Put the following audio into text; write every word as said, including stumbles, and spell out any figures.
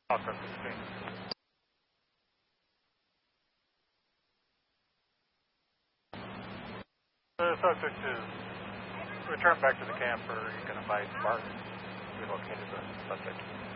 Alpha sixteen. The subject is returned back to the camper. You can advise Martin. We located the subject.